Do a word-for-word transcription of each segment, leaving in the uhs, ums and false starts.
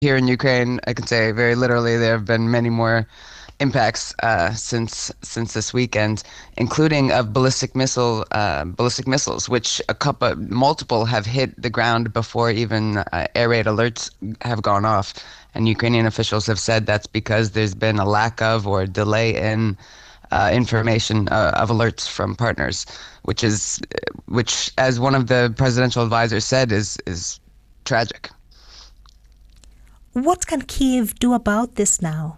here in Ukraine, I can say very literally there have been many more impacts uh, since since this weekend, including of ballistic missile uh, ballistic missiles, which a couple multiple have hit the ground before even uh, air raid alerts have gone off. And Ukrainian officials have said that's because there's been a lack of or delay in uh, information uh, of alerts from partners, which is which, as one of the presidential advisors said, is is tragic. What can Kiev do about this now?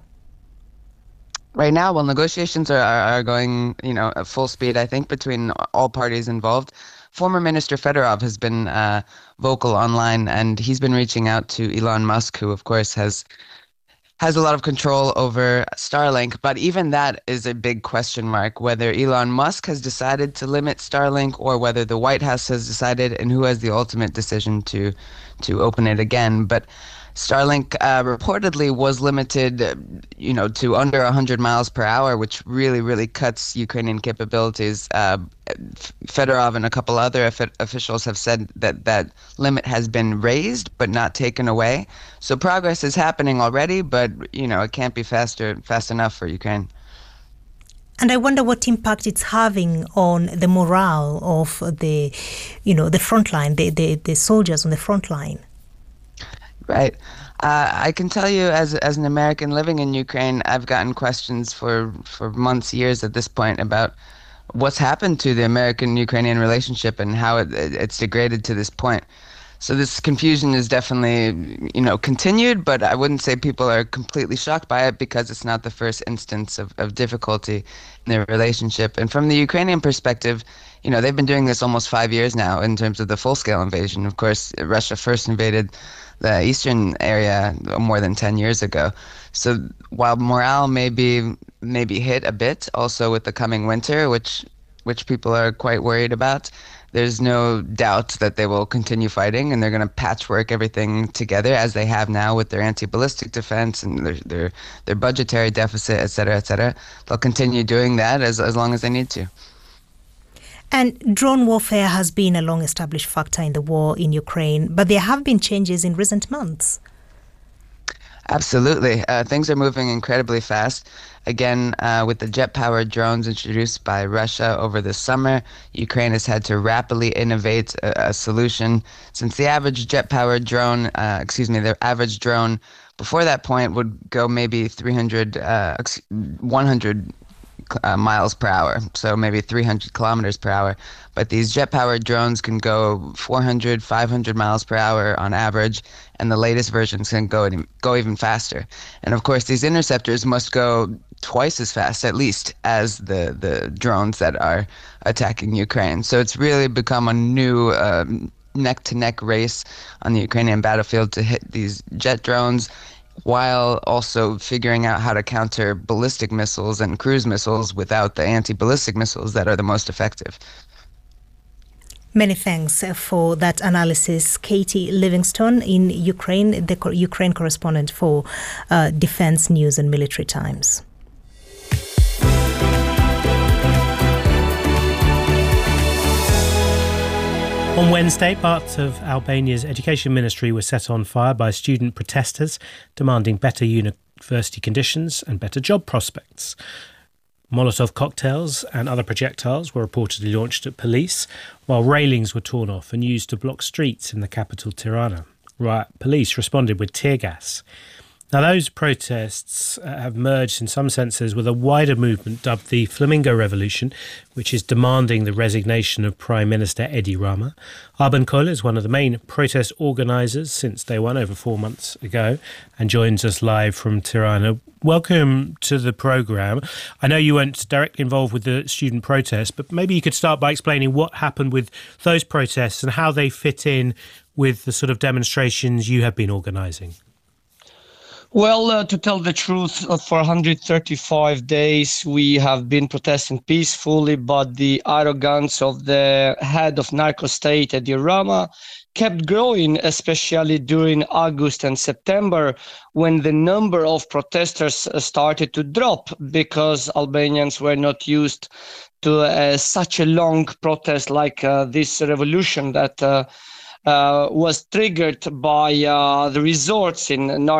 Right now, well, negotiations are, are, are going, you know, at full speed, I think, between all parties involved. Former Minister Fedorov has been uh, vocal online, and he's been reaching out to Elon Musk, who, of course, has has a lot of control over Starlink. But even that is a big question mark, whether Elon Musk has decided to limit Starlink or whether the White House has decided, and who has the ultimate decision to to open it again. But Starlink uh, reportedly was limited, uh, you know, to under one hundred miles per hour, which really, really cuts Ukrainian capabilities. Uh, Fedorov and a couple other officials have said that that limit has been raised but not taken away. So progress is happening already, but, you know, it can't be faster, fast enough for Ukraine. And I wonder what impact it's having on the morale of the, you know, the front line, the, the, the soldiers on the front line. Right. Uh, I can tell you, as as an American living in Ukraine, I've gotten questions for, for months, years at this point about what's happened to the American-Ukrainian relationship and how it, it's degraded to this point. So this confusion is definitely, you know, continued, but I wouldn't say people are completely shocked by it because it's not the first instance of, of difficulty in their relationship. And from the Ukrainian perspective, you know, they've been doing this almost five years now in terms of the full-scale invasion. Of course, Russia first invaded the eastern area more than ten years ago. So while morale may be, may be hit a bit also with the coming winter, which which people are quite worried about, there's no doubt that they will continue fighting and they're going to patchwork everything together as they have now with their anti-ballistic defense and their their, their budgetary deficit, et cetera, et cetera. They'll continue doing that as, as long as they need to. And drone warfare has been a long-established factor in the war in Ukraine, but there have been changes in recent months. Absolutely. Uh, things are moving incredibly fast. Again, uh, with the jet-powered drones introduced by Russia over the summer, Ukraine has had to rapidly innovate a, a solution. Since the average jet-powered drone, uh, excuse me, the average drone before that point would go maybe three hundred, uh, one hundred Uh, miles per hour, so maybe three hundred kilometers per hour. But these jet-powered drones can go four hundred, five hundred miles per hour on average, and the latest versions can go go even faster. And of course, these interceptors must go twice as fast, at least, as the, the drones that are attacking Ukraine. So it's really become a new um, neck-to-neck race on the Ukrainian battlefield to hit these jet drones, while also figuring out how to counter ballistic missiles and cruise missiles without the anti-ballistic missiles that are the most effective. Many thanks for that analysis, Katie Livingstone in Ukraine, the Ukraine correspondent for uh, Defense News and Military Times. On Wednesday, parts of Albania's education ministry were set on fire by student protesters demanding better university conditions and better job prospects. Molotov cocktails and other projectiles were reportedly launched at police, while railings were torn off and used to block streets in the capital Tirana. Riot police responded with tear gas. Now, those protests uh, have merged in some senses with a wider movement dubbed the Flamingo Revolution, which is demanding the resignation of Prime Minister Edi Rama. Arben Kol is one of the main protest organisers since day one, over four months ago, and joins us live from Tirana. Welcome to the programme. I know you weren't directly involved with the student protests, but maybe you could start by explaining what happened with those protests and how they fit in with the sort of demonstrations you have been organising. Well, uh, to tell the truth, uh, for one hundred thirty-five days, we have been protesting peacefully, but the arrogance of the head of narco state, Edi Rama, kept growing, especially during August and September, when the number of protesters started to drop because Albanians were not used to uh, such a long protest like uh, this revolution that uh, uh, was triggered by uh, the resorts in narco